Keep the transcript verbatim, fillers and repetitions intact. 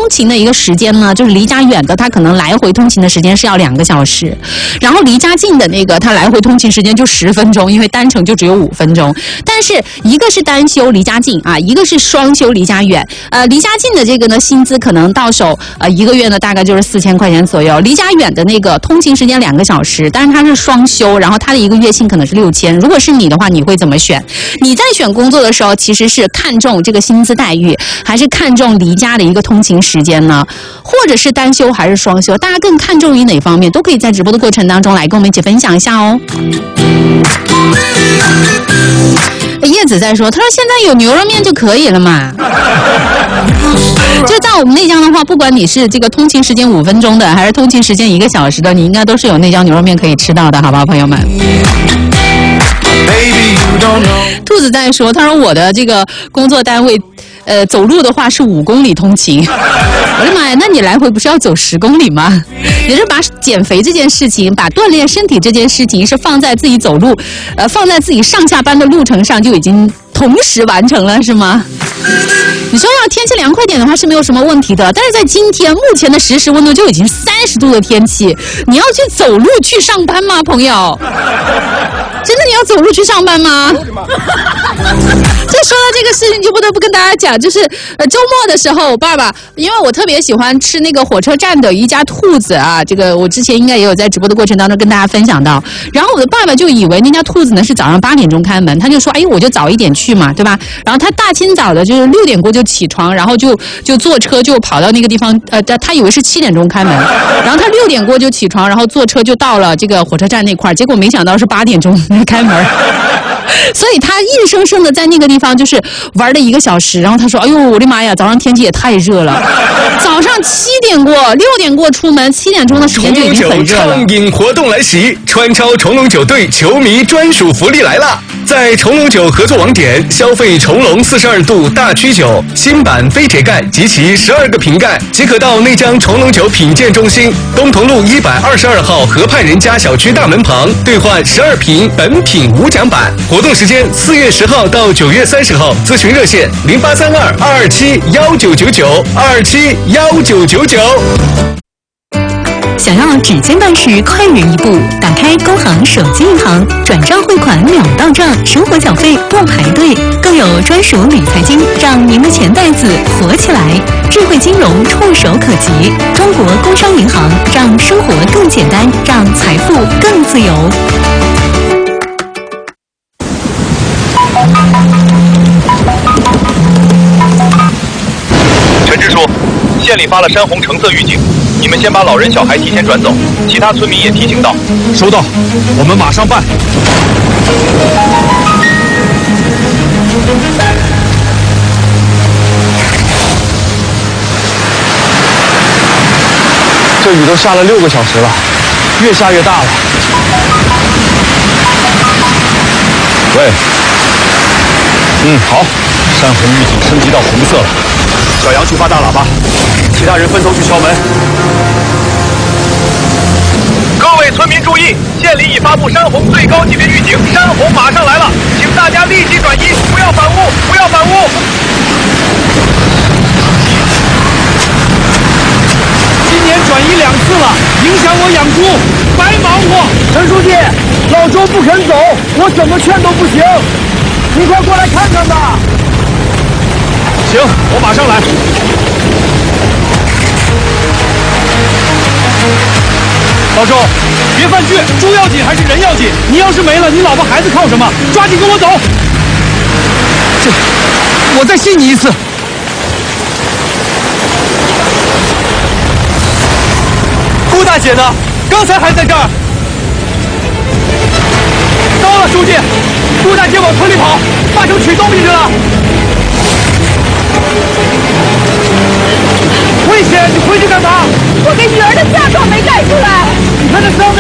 勤的一个时间呢，就是离家远的，它可能来回通勤的时间是要两个小时，然后离家近的那个，它来回通勤时间就十分钟，因为单程就只有五分钟。但是一个是单休离家近啊，一个是双休离家远。呃，离家近的这个呢，薪资可能到手呃一个月呢大概就是四千块钱左右。离家远的那个通勤时间两个小时，但是它是双休，然后它的一个月薪可能是六千。如果是你的话，你会怎么选？你在选工作的时候，其实是看重这个薪资待遇，还是看重离家的一个通勤时间呢？或者是单休还是双休？大家更看重于哪方面？都可以在直播的过程当中来跟我们一起分享一下哦。叶子在说，他说现在有牛肉面就可以了嘛。就在我们内江的话，不管你是这个通勤时间五分钟的，还是通勤时间一个小时的，你应该都是有内江牛肉面可以吃到的，好不好，朋友们？兔子在说，他说我的这个工作单位。呃，走路的话是五公里通勤，我的妈呀，那你来回不是要走十公里吗？也是把减肥这件事情，把锻炼身体这件事情是放在自己走路，呃，放在自己上下班的路程上就已经同时完成了，是吗？你说要天气凉快点的话是没有什么问题的，但是在今天目前的实时温度就已经三十度的天气，你要去走路去上班吗，朋友？真的你要走路去上班吗？这说到这个事情，就不得不跟大家讲，就是呃周末的时候，我爸爸因为我特别喜欢吃那个火车站的一家兔子啊，这个我之前应该也有在直播的过程当中跟大家分享到。然后我的爸爸就以为那家兔子呢是早上八点钟开门，他就说：“哎，我就早一点去嘛，对吧？”然后他大清早的就是六点过就起床，然后就就坐车就跑到那个地方，呃，他以为是七点钟开门，然后他六点过就起床，然后坐车就到了这个火车站那块儿，结果没想到是八点钟开门。所以他硬生生的在那个地方就是玩了一个小时，然后他说：“哎呦，我的妈呀，早上天气也太热了，早上七点过，六点过出门，七点钟的时间就已经很热了。” 畅饮活动来袭，川超重龙酒队球迷专属福利来了！在重龙酒合作网点消费重龙四十二度大曲酒新版非铁盖及其十二个瓶盖，即可到内江重龙酒品鉴中心东同路一百二十二号河畔人家小区大门旁兑换十二瓶本品无奖版。活动时间四月十号到九月三十号，咨询热线零八三二二二七幺九九九二二七幺九九九。 想要指尖办事快人一步，打开工行手机银行，转账汇款秒到账，生活缴费不排队，更有专属理财金，让您的钱袋子活起来。智慧金融触手可及，中国工商银行让生活更简单，让财富更自由。 陈支书，县里发了山洪橙色预警，你们先把老人小孩提前转走，其他村民也提醒到。 收到，我们马上办。这雨都下了六个小时了，越下越大了。喂，嗯，好，山洪预警升级到红色了。小杨去发大喇叭，其他人分头去敲门。 各位村民注意，县里已发布山洪最高级别预警，山洪马上来了，请大家立即转移，不要反屋，不要反屋。 今年转移两次了，影响我养猪，白忙活。陈书记，老周不肯走，我怎么劝都不行，你快过来看看吧。行，我马上来。老周，别犯倔，猪要紧还是人要紧？你要是没了，你老婆孩子靠什么？抓紧跟我走。这，我再信你一次。顾大姐呢？刚才还在这儿。到了，书记，顾大姐往村里跑，八成取东西去了。危险！你回去干嘛？ 我给女儿的嫁妆没带出来。 你看这伤